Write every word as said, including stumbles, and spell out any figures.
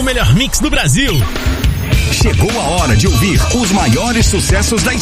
melhor mix do Brasil. Chegou a hora de ouvir os maiores sucessos da